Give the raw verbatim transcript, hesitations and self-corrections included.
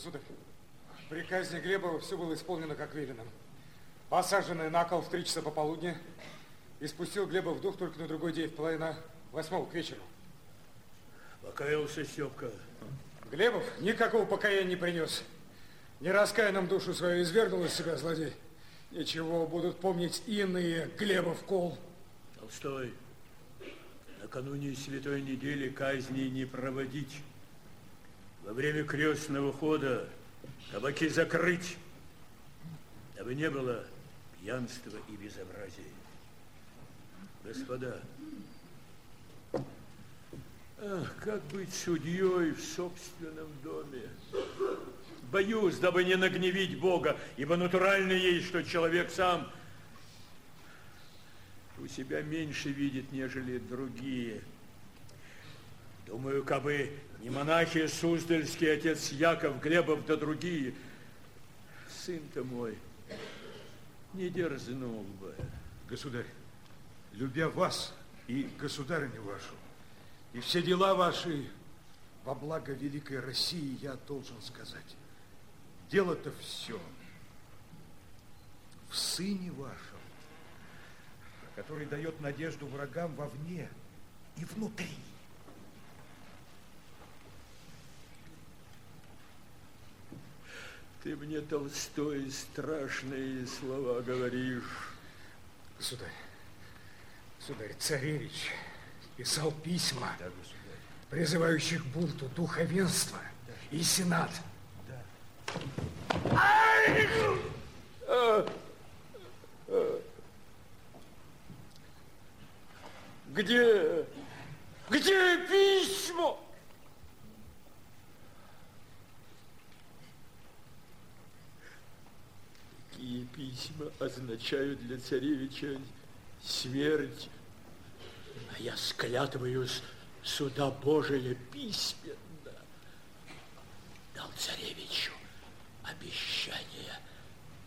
Государь, при казни Глебова все было исполнено как велено. Посаженный на кол в три часа пополудни, и спустил Глеба в дух только на другой день, в половина восьмого к вечеру. Покаялся Степка. Глебов никакого покаяния не принес. Не раскаянным душу свою извергнул из себя злодей. Ничего будут помнить иные Глебов кол. Толстой, накануне святой недели казни не проводить. Во время крестного хода кабаки закрыть, дабы не было пьянства и безобразия. Господа, ах, как быть судьей в собственном доме? Боюсь, дабы не нагневить Бога, ибо натурально есть, что человек сам у себя меньше видит, нежели другие. Думаю, кабы не монахи Суздальский, отец Яков, Глебов да другие, сын-то мой не дерзнул бы. Государь, любя вас и государыню вашу, и все дела ваши во благо великой России, я должен сказать, дело-то все в сыне вашем, который дает надежду врагам вовне и внутри. Ты мне, Толстой, страшные слова говоришь. Государь, государь, царевич писал письма, да, государь, призывающих бунту духовенства, да, и сенат. Да. Ай! А, а. Где, где письмо? Такие письма означают для царевича смерть. А я склятываюсь суда Божия письменно. Дал царевич